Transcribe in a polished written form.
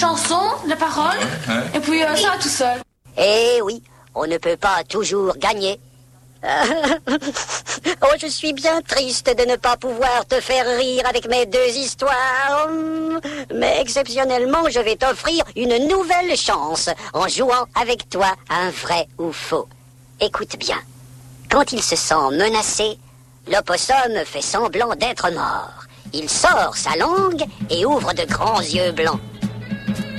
chanson, la parole, et puis ça tout seul. Eh oui, on ne peut pas toujours gagner. Oh, je suis bien triste de ne pas pouvoir te faire rire avec mes deux histoires. Mais exceptionnellement, je vais t'offrir une nouvelle chance en jouant avec toi un vrai ou faux. Écoute bien. Quand il se sent menacé, l'opossum fait semblant d'être mort. Il sort sa langue et ouvre de grands yeux blancs.